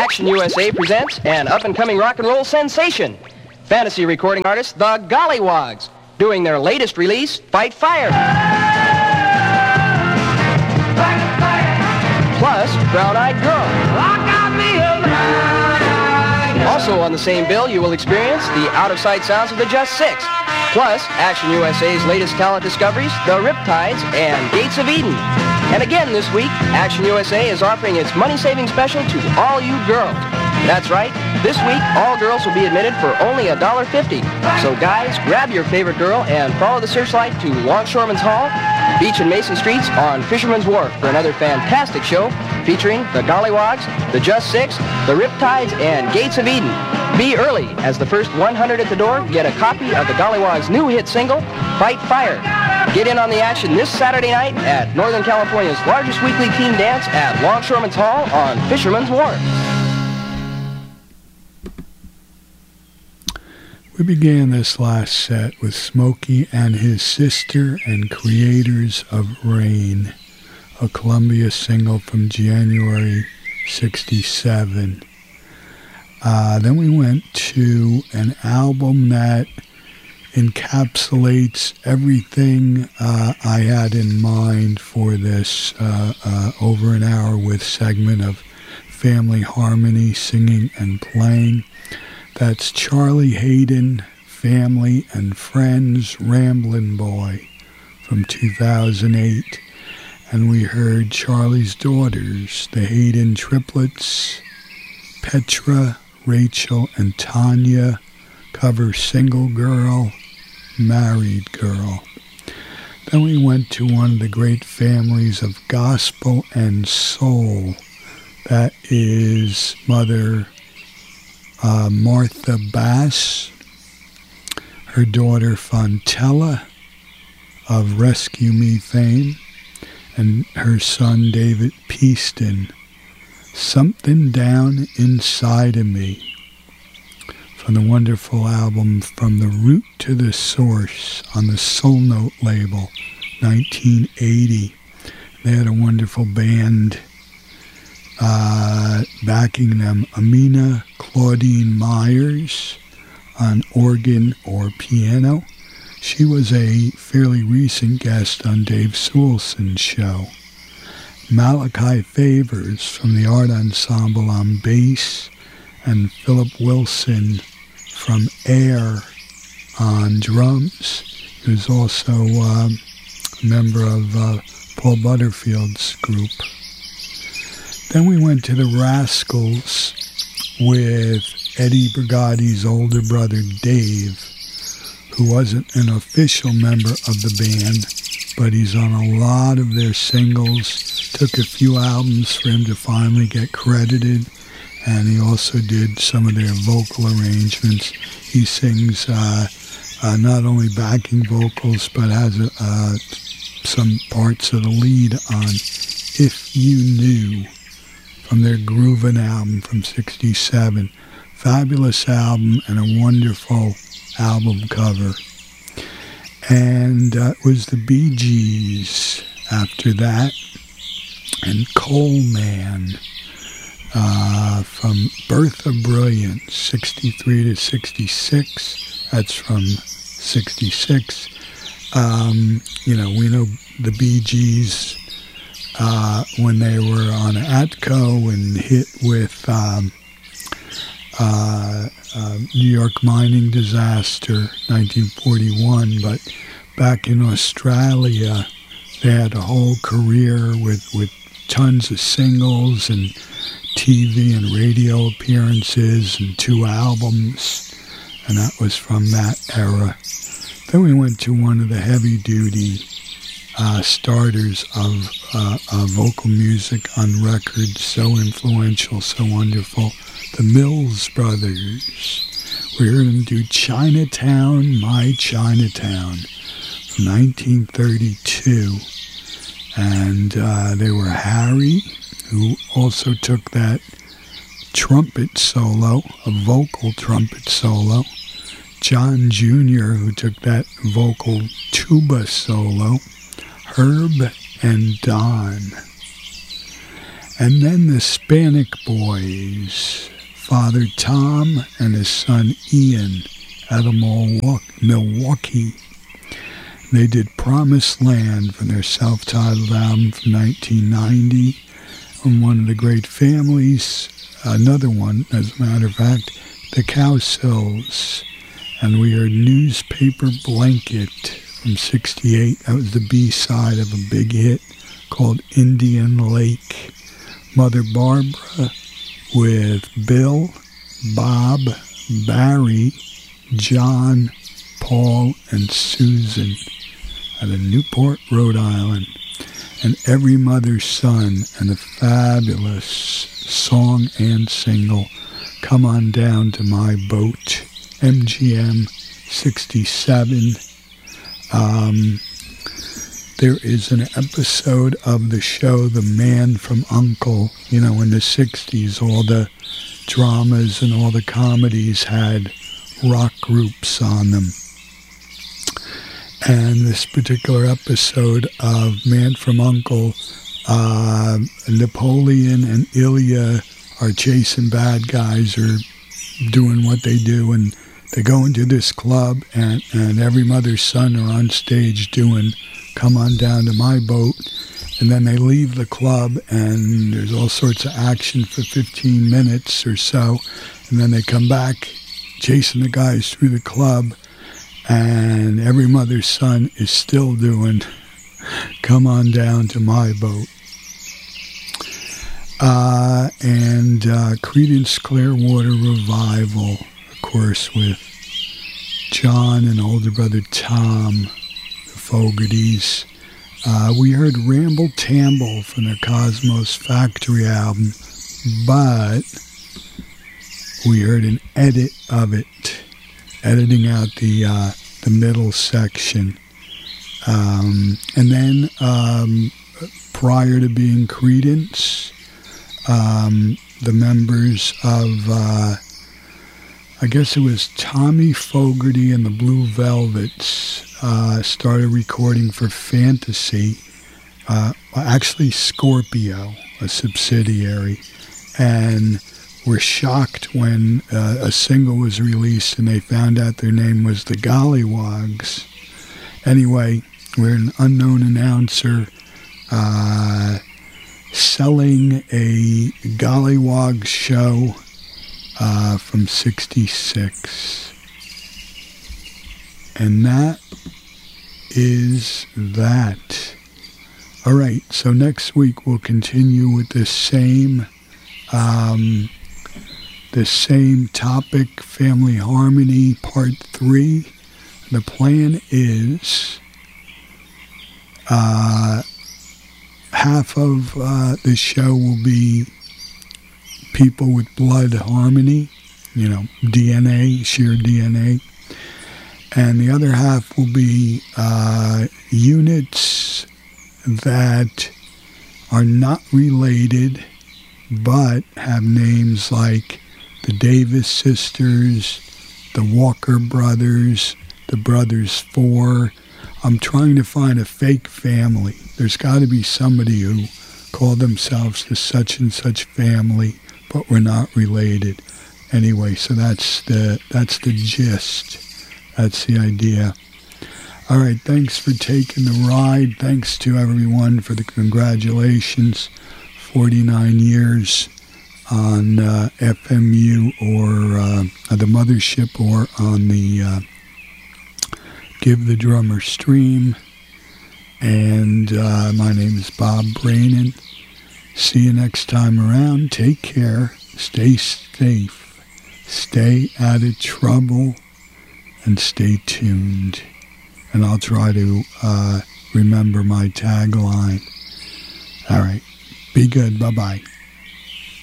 Action USA presents an up-and-coming rock and roll sensation. Fantasy recording artists, the Gollywogs, doing their latest release, Fight Fire. Plus, Brown Eyed Girl. Also on the same bill, you will experience the out-of-sight sounds of the Just Six. Plus, Action USA's latest talent discoveries, the Riptides and Gates of Eden. And again this week, Action USA is offering its money-saving special to all you girls. That's right, this week all girls will be admitted for only $1.50. So guys, grab your favorite girl and follow the searchlight to Longshoremen's Hall, Beach and Mason Streets on Fisherman's Wharf for another fantastic show featuring the Gollywogs, the Just Six, the Riptides, and Gates of Eden. Be early, as the first 100 at the door get a copy of the Gollywogs' new hit single, Fight Fire. Get in on the action this Saturday night at Northern California's largest weekly teen dance at Longshoremen's Hall on Fisherman's Wharf. We began this last set with Smokey and his sister and creators of Rain, a Columbia single from January 67. Then we went to an album that encapsulates everything I had in mind for this over an hour with segment of family harmony, singing and playing. That's Charlie Haden, Family and Friends, Ramblin' Boy from 2008. And we heard Charlie's daughters, the Haden triplets, Petra, Rachel, and Tanya, cover Single Girl, Married Girl. Then we went to one of the great families of gospel and soul. That is Mother Martha Bass, her daughter Fontella of Rescue Me fame, and her son David Peaston, Something Down Inside of Me, from the wonderful album From the Root to the Source on the Soul Note label, 1980. They had a wonderful band backing them, Amina Claudine Myers on organ or piano. She was a fairly recent guest on Dave Sewellson's show. Malachi Favors from the Art Ensemble on bass, and Philip Wilson from Air on drums. He was also a member of Paul Butterfield's group. Then we went to the Rascals with Eddie Brigati's older brother Dave, who wasn't an official member of the band, but he's on a lot of their singles. Took a few albums for him to finally get credited, and he also did some of their vocal arrangements. He sings not only backing vocals, but has some parts of the lead on If You Knew, from their Groovin' album from 67. Fabulous album and a wonderful album cover. And it was the Bee Gees after that, and Coal Man from Birth of Brilliance, 63 to 66. That's from 66. We know the Bee Gees when they were on Atco and hit with New York mining disaster, 1941. But back in Australia, they had a whole career with tons of singles and TV and radio appearances and 2 albums, and that was from that era. Then we went to one of the heavy-duty starters of vocal music on record, so influential, so wonderful, the Mills Brothers. We heard them do Chinatown, My Chinatown, from 1932. And they were Harry, who also took that trumpet solo, a vocal trumpet solo. John Jr., who took that vocal tuba solo. Herb and Don. And then the Hispanic Boys, Father Tom and his son Ian out of Milwaukee. They did Promised Land from their self-titled album from 1990. And one of the great families, another one, as a matter of fact, the Cowsills. And we heard Newspaper Blanket from 68. That was the B-side of a big hit called Indian Lake. Mother Barbara with Bill, Bob, Barry, John, Paul, and Susan out of Newport, Rhode Island. And Every Mother's Son and the fabulous song and single, Come On Down to My Boat, MGM 67. There is an episode of the show The Man from U.N.C.L.E., you know, in the 60s, all the dramas and all the comedies had rock groups on them. And this particular episode of Man from U.N.C.L.E., Napoleon and Ilya are chasing bad guys or doing what they do, and they go into this club, and Every Mother's Son are on stage doing Come On Down to My Boat, and then they leave the club, and there's all sorts of action for 15 minutes or so, and then they come back chasing the guys through the club, and Every Mother's Son is still doing Come On Down to My Boat. And Creedence Clearwater Revival, of course, with John and older brother Tom, the Fogertys. We heard Ramble Tamble from their Cosmos Factory album, but we heard an edit of it, editing out the middle section. And then prior to being Creedence, the members of, I guess it was Tommy Fogerty and the Blue Velvets, started recording for Fantasy, actually Scorpio, a subsidiary, and were shocked when a single was released and they found out their name was the Gollywogs. Anyway, we're an unknown announcer selling a Gollywog show from 66. And that is that. All right, so next week we'll continue with the same topic, Family Harmony Part 3. The plan is half of the show will be people with blood harmony, you know, DNA, sheer DNA. And the other half will be units that are not related but have names like the Davis Sisters, the Walker Brothers, the Brothers Four. I'm trying to find a fake family. There's got to be somebody who called themselves the such and such family, but we're not related. Anyway, so that's the gist. That's the idea. All right, thanks for taking the ride. Thanks to everyone for the congratulations. 49 years on FMU or the mothership or on the Give the Drummer stream. And my name is Bob Brainin. See you next time around. Take care. Stay safe. Stay out of trouble. And stay tuned. And I'll try to remember my tagline. All right. Be good. Bye-bye.